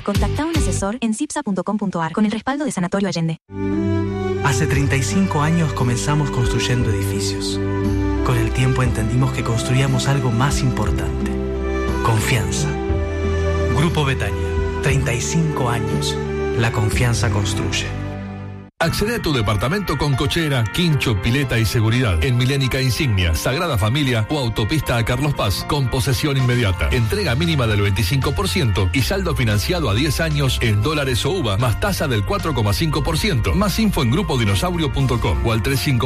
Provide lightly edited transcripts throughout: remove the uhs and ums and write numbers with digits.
Contacta a un asesor en cipsa.com.ar con el respaldo de Sanatorio Allende. Hace 35 años comenzamos construyendo edificios. Con el tiempo entendimos que construíamos algo más importante: confianza. Grupo Betania, 35 años. La confianza construye. Accede a tu departamento con cochera, quincho, pileta y seguridad en Milénica Insignia, Sagrada Familia o Autopista a Carlos Paz, con posesión inmediata. Entrega mínima del 25% y saldo financiado a 10 años en dólares o UVA, más tasa del 4,5%. Más info en grupodinosaurio.com o al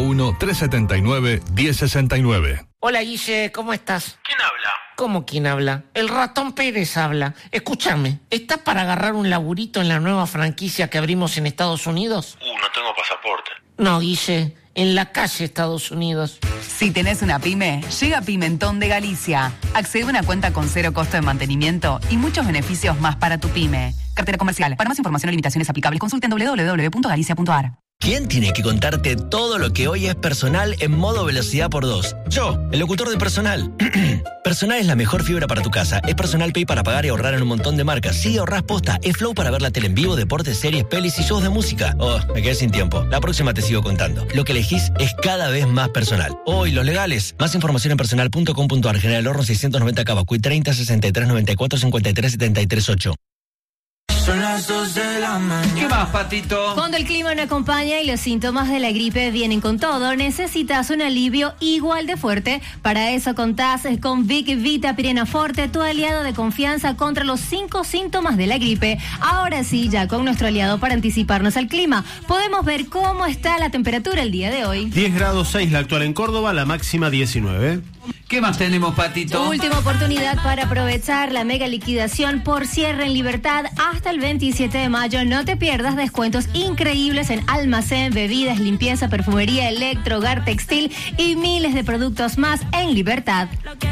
351-379-1069. Hola Guille, ¿cómo estás? ¿Quién habla? ¿Cómo quién habla? El ratón Pérez habla. Escúchame, ¿estás para agarrar un laburito en la nueva franquicia que abrimos en Estados Unidos? No tengo pasaporte. No, Guille, en la calle Estados Unidos. Si tenés una pyme, llega Pimentón de Galicia. Accede a una cuenta con 0 costo de mantenimiento y muchos beneficios más para tu pyme. Cartera comercial. Para más información o limitaciones aplicables, consulten www.galicia.ar. ¿Quién tiene que contarte todo lo que hoy es personal en modo velocidad por 2? Yo, el locutor de Personal. Personal es la mejor fibra para tu casa. Es Personal Pay para pagar y ahorrar en un montón de marcas. Sí, ahorrás posta. Es Flow para ver la tele en vivo, deportes, series, pelis y shows de música. Oh, me quedé sin tiempo. La próxima te sigo contando. Lo que elegís es cada vez más personal. Oh, y los legales. Más información en personal.com.ar. General Horno 690 Cavacuy 30 63 94 53 73 8. Son las 2 de la mañana. ¿Qué más, Patito? Cuando el clima no acompaña y los síntomas de la gripe vienen con todo, necesitas un alivio igual de fuerte. Para eso contás con Vic Vita Pirena Forte, tu aliado de confianza contra los 5 síntomas de la gripe. Ahora sí, ya con nuestro aliado para anticiparnos al clima. Podemos ver cómo está la temperatura el día de hoy. 10 grados 6 la actual en Córdoba, la máxima 19. ¿Qué más tenemos, Patito? Última oportunidad para aprovechar la mega liquidación por cierre en Libertad hasta el 27 de mayo. No te pierdas descuentos increíbles en almacén, bebidas, limpieza, perfumería, electro, hogar, textil y miles de productos más en Libertad.